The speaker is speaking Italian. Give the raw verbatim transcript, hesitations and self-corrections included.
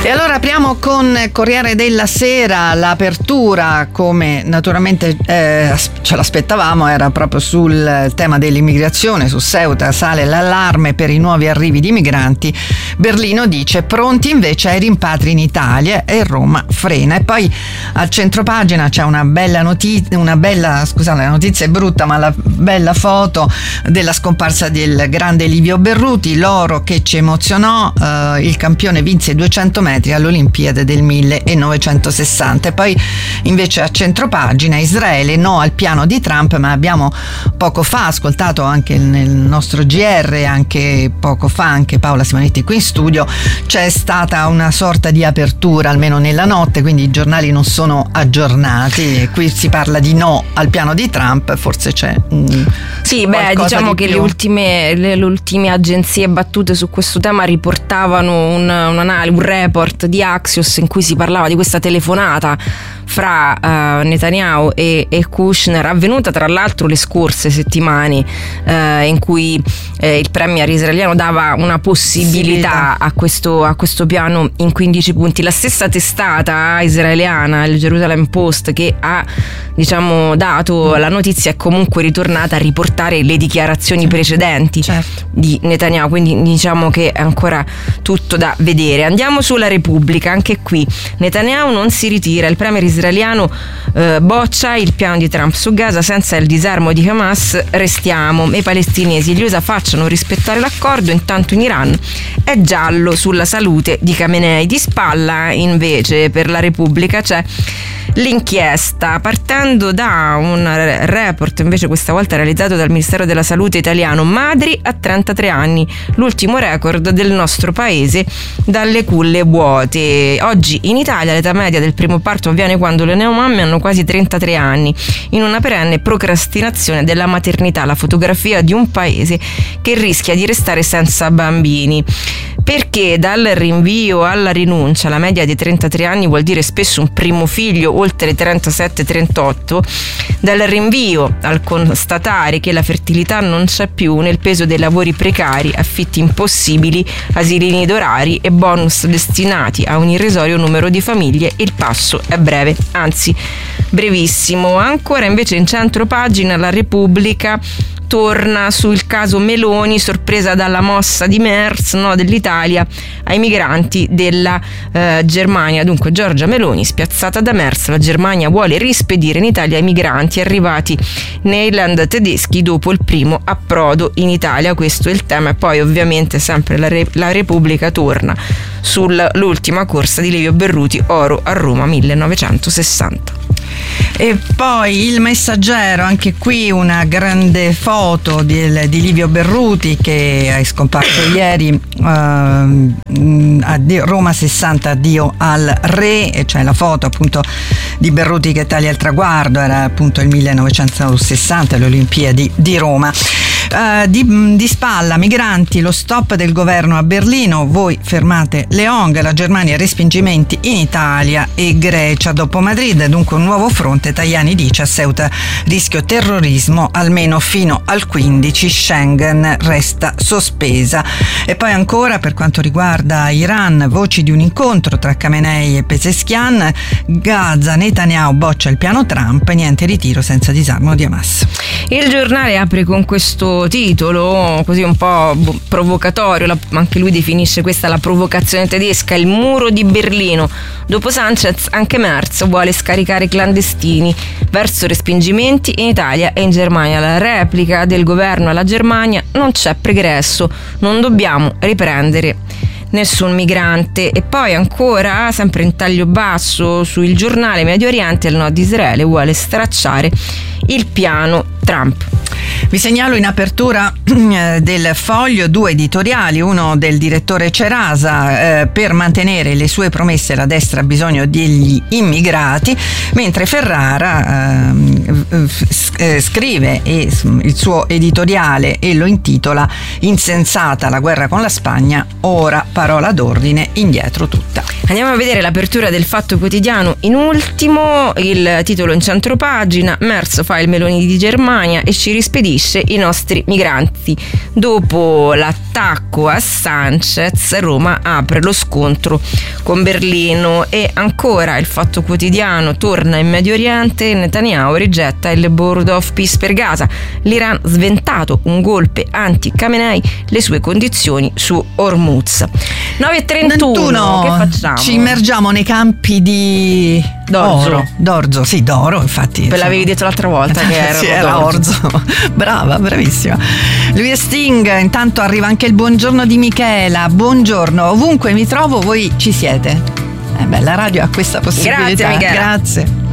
E allora apriamo con Corriere della Sera. L'apertura, come naturalmente eh, ce l'aspettavamo, era proprio sul tema dell'immigrazione. Su Ceuta sale l'allarme per i nuovi arrivi di migranti. Berlino dice pronti invece ai rimpatri in Italia e Roma frena. E poi al centropagina c'è una bella notizia, una bella, scusate, la notizia è brutta, ma la bella foto della scomparsa del grande Livio Berruti, l'oro che ci emozionò. Eh, il campione vinse i duecento metri all'Olimpiade del millenovecentosessanta. E poi invece a centropagina Israele no al piano di Trump, ma abbiamo poco fa ascoltato anche nel nostro G R, anche poco fa anche Paola Simonetti qui in studio, c'è stata una sorta di apertura almeno nella notte, quindi i giornali non sono aggiornati e qui si parla di no al piano di Trump, forse c'è un sì, beh, diciamo di che le ultime, le, le ultime agenzie battute su questo tema riportavano un, un, un report di Axios in cui si parlava di questa telefonata fra uh, Netanyahu e, e Kushner, avvenuta tra l'altro le scorse settimane, uh, in cui eh, il premier israeliano dava una possibilità sì, a questo, a questo piano in quindici punti. La stessa testata israeliana, il Jerusalem Post, che ha diciamo dato la notizia, è comunque ritornata a riportare le dichiarazioni certo. precedenti certo. di Netanyahu, quindi diciamo che è ancora tutto da vedere. Andiamo sulla Repubblica, anche qui Netanyahu non si ritira, il premier israeliano eh, boccia il piano di Trump su Gaza, senza il disarmo di Hamas restiamo, e i palestinesi e gli U S A facciano rispettare l'accordo. Intanto in Iran è giallo sulla salute di Khamenei. Di spalla invece per la Repubblica c'è l'inchiesta, partendo da un report invece questa volta realizzato dal Ministero della Salute italiano. Madri a trentatré anni, l'ultimo record del nostro paese dalle culle vuote. Oggi in Italia l'età media del primo parto avviene quando le neomamme hanno quasi trentatré anni, in una perenne procrastinazione della maternità, la fotografia di un paese che rischia di restare senza bambini. Perché dal rinvio alla rinuncia, la media di trentatré anni vuol dire spesso un primo figlio oltre trentasette trentotto, dal rinvio al constatare che la fertilità non c'è più, nel peso dei lavori precari, affitti impossibili, asili nido rari e bonus destinati a un irrisorio numero di famiglie, il passo è breve, anzi brevissimo. Ancora invece in centro pagina la Repubblica torna sul caso Meloni, sorpresa dalla mossa di Merz, no dell'Italia ai migranti della eh, Germania. Dunque Giorgia Meloni spiazzata da Merz, la Germania vuole rispedire in Italia i migranti arrivati nei land tedeschi dopo il primo approdo in Italia. Questo è il tema. E poi ovviamente sempre la, Re- la Repubblica torna sull'ultima corsa di Livio Berruti, oro a Roma millenovecentosessanta. E poi il Messaggero, anche qui una grande foto di, di Livio Berruti, che è scomparso ieri, uh, addio, Roma sessanta, addio al re, e c'è la foto appunto di Berruti che taglia il traguardo, era appunto il millenovecentosessanta, le Olimpiadi di Roma. Uh, di, di spalla migranti, lo stop del governo a Berlino, voi fermate le O N G, la Germania respingimenti in Italia e Grecia dopo Madrid, dunque un nuovo fronte. Tajani dice a Ceuta rischio terrorismo almeno fino al quindici, Schengen resta sospesa. E poi ancora per quanto riguarda Iran, voci di un incontro tra Khamenei e Pezeshkian, Gaza, Netanyahu boccia il piano Trump, niente ritiro senza disarmo di Hamas. Il Giornale apre con questo titolo così un po' provocatorio, la, anche lui definisce questa la provocazione tedesca, il muro di Berlino. Dopo Sanchez anche Merz vuole scaricare i clandestini verso respingimenti in Italia e in Germania. La replica del governo alla Germania: non c'è pregresso, non dobbiamo riprendere nessun migrante. E poi ancora sempre in taglio basso sul Giornale, Medio Oriente, il no di Israele vuole stracciare il piano Trump. Vi segnalo in apertura del Foglio due editoriali, uno del direttore Cerasa, eh, per mantenere le sue promesse la destra ha bisogno degli immigrati, mentre Ferrara eh, eh, scrive e, il suo editoriale e lo intitola Insensata la guerra con la Spagna, ora parola d'ordine, indietro tutta. Andiamo a vedere l'apertura del Fatto Quotidiano. In ultimo il titolo in centropagina: Merz fa il Meloni di Germania e ci rispedisce spedisce i nostri migranti. Dopo l'attacco a Sanchez, Roma apre lo scontro con Berlino. E ancora Il Fatto Quotidiano torna in Medio Oriente, Netanyahu rigetta il Board of Peace per Gaza, l'Iran sventato un golpe anti-Khamenei, le sue condizioni su Hormuz. nove e trentuno, che facciamo? Ci immergiamo nei campi di D'orzo. Oro, d'orzo, sì, d'oro, infatti. Ve l'avevi detto l'altra volta che era, sì, era orzo. Brava, bravissima. Lui è Sting, intanto arriva anche il buongiorno di Michela. Buongiorno, ovunque mi trovo voi ci siete. Eh beh, la radio ha questa possibilità. Grazie, Michela. Grazie.